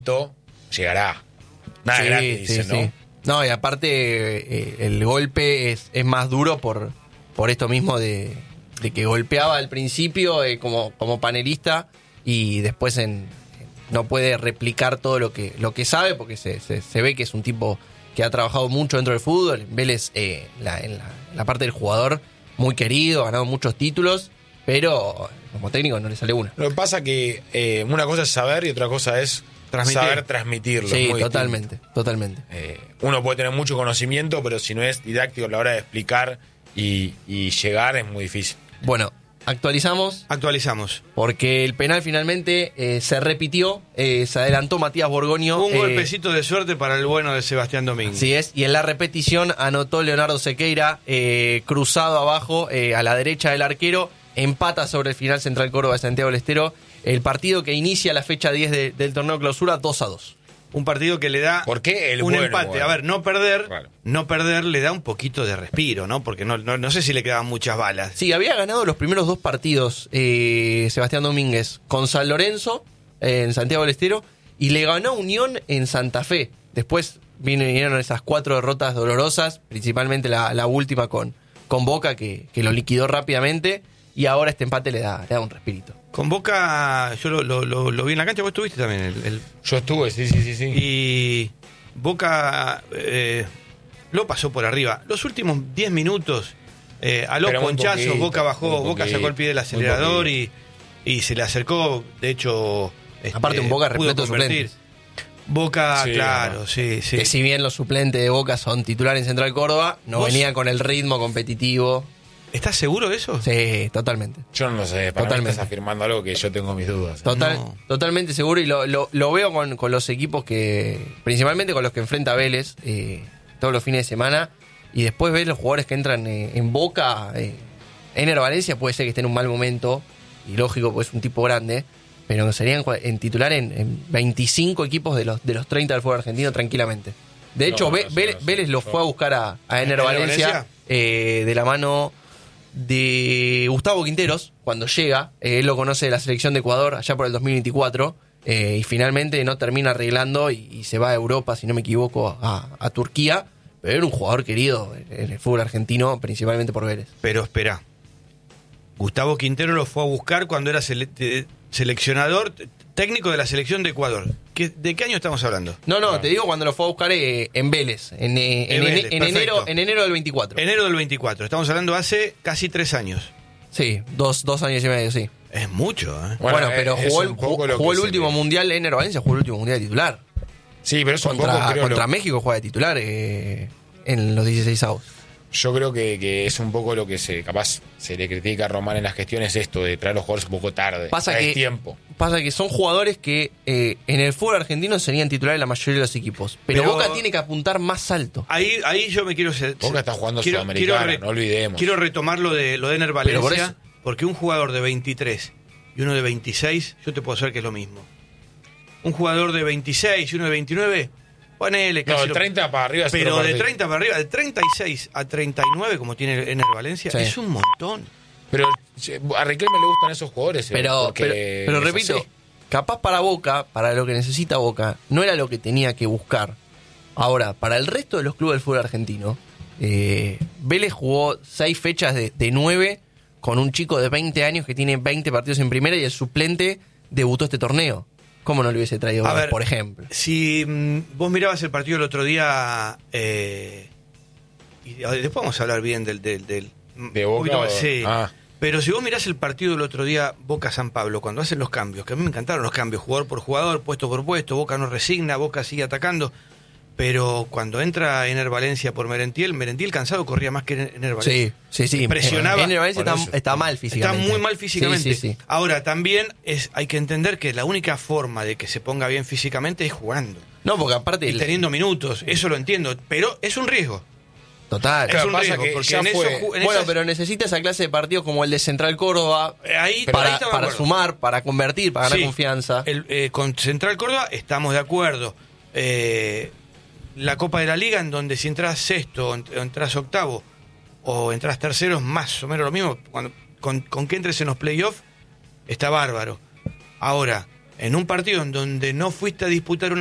llegará. Nada gratis, dicen, ¿no? Sí. No, y aparte el golpe es más duro por esto mismo de que golpeaba al principio como panelista y después no puede replicar todo lo que sabe, porque se ve que es un tipo que ha trabajado mucho dentro del fútbol. Vélez, en la parte del jugador, muy querido, ha ganado muchos títulos, pero como técnico no le sale una. Lo que pasa que una cosa es saber y otra cosa es saber transmitirlo. Sí, muy totalmente. Uno puede tener mucho conocimiento, pero si no es didáctico a la hora de explicar y llegar, es muy difícil. Bueno, actualizamos. Porque el penal finalmente se repitió, se adelantó Matías Borgoño. Un golpecito de suerte para el bueno de Sebastián Domínguez. Así es, y en la repetición anotó Leonardo Sequeira, cruzado abajo a la derecha del arquero, empata sobre el final Central Córdoba de Santiago del Estero, el partido que inicia la fecha 10 del torneo clausura 2-2. Un partido que le da ¿por qué un empate. Bueno. A ver, no perder le da un poquito de respiro, ¿no? Porque no sé si le quedaban muchas balas. Sí, había ganado los primeros 2 partidos Sebastián Domínguez con San Lorenzo en Santiago del Estero y le ganó a Unión en Santa Fe. Después vinieron esas 4 derrotas dolorosas, principalmente la última con Boca que lo liquidó rápidamente y ahora este empate le da un respirito. Con Boca, yo lo vi en la cancha, vos estuviste también. Yo estuve, sí. Y Boca lo pasó por arriba. Los últimos 10 minutos, a los ponchazos, Boca bajó, Boca sacó el pie del acelerador y se le acercó. De hecho, aparte un Boca repleto de suplentes. Boca, sí, claro, sí. Que si bien los suplentes de Boca son titulares en Central Córdoba, no venían con el ritmo competitivo. ¿Estás seguro de eso? Sí, totalmente. Yo no lo sé, para mí estás afirmando algo que yo tengo mis dudas. Totalmente seguro y lo veo con los equipos principalmente con los que enfrenta Vélez todos los fines de semana, y después ves los jugadores que entran en Boca. Ener Valencia puede ser que esté en un mal momento, y lógico, pues es un tipo grande, pero serían en titular en 25 equipos de los 30 del fútbol argentino tranquilamente. De hecho, Vélez lo fue a buscar a Ener Valencia de la mano de Gustavo Quinteros cuando llega. Él lo conoce de la selección de Ecuador allá por el 2024 y finalmente no termina arreglando y se va a Europa, si no me equivoco, a Turquía, pero era un jugador querido en el fútbol argentino, principalmente por Vélez. Pero espera, Gustavo Quintero lo fue a buscar cuando era seleccionador técnico de la selección de Ecuador. ¿De qué año estamos hablando? No, te digo cuando lo fue a buscar en Vélez, en enero del 24. Enero del 24, estamos hablando hace casi 3 años. Sí, 2 años y medio, sí. Es mucho, ¿eh? Bueno, pero jugó el último mundial, Ener Valencia jugó el último mundial de titular. Sí, pero eso contra México juega de titular en los 16avos. Yo creo que es un poco lo que capaz se le critica a Román en las gestiones, esto de traer a los jugadores un poco tarde. Pasa que son jugadores que en el fútbol argentino serían titulares la mayoría de los equipos. Pero Boca tiene que apuntar más alto. Ahí yo me quiero... Boca está jugando Sudamericana, no olvidemos. Quiero retomar lo de Ener Valencia, porque un jugador de 23 y uno de 26, yo te puedo hacer que es lo mismo. Un jugador de 26 y uno de 29... Ponele casi de 30 para arriba. Pero de 30 para arriba, de 36 a 39, como tiene Ener Valencia, es un montón. Pero a Riquelme le gustan esos jugadores. Pero repito, capaz para Boca, para lo que necesita Boca, no era lo que tenía que buscar. Ahora, para el resto de los clubes del fútbol argentino, Vélez jugó 6 fechas de 9 con un chico de 20 años que tiene 20 partidos en primera y el suplente debutó este torneo. ¿Cómo no lo hubiese traído, por ejemplo? Si vos mirabas el partido el otro día, y después vamos a hablar bien del ¿de Boca? Sí. Pero si vos mirás el partido del otro día, Boca-San Pablo, cuando hacen los cambios, que a mí me encantaron los cambios, jugador por jugador, puesto por puesto, Boca no resigna, Boca sigue atacando, pero cuando entra Ener Valencia por Merentiel cansado corría más que Ener Valencia. Sí. Presionaba. Ener Valencia está mal físicamente. Está muy mal físicamente. Sí. Ahora, también hay que entender que la única forma de que se ponga bien físicamente es jugando. No, porque aparte... Y teniendo minutos, eso lo entiendo, pero es un riesgo. Total. Es un riesgo, porque pero necesita esa clase de partidos como el de Central Córdoba para sumar, para convertir, para ganar confianza. Con Central Córdoba estamos de acuerdo. La Copa de la Liga, en donde si entras sexto o entras octavo o entras tercero es más o menos lo mismo. Con que entres en los playoffs está bárbaro. Ahora, en un partido en donde no fuiste a disputar una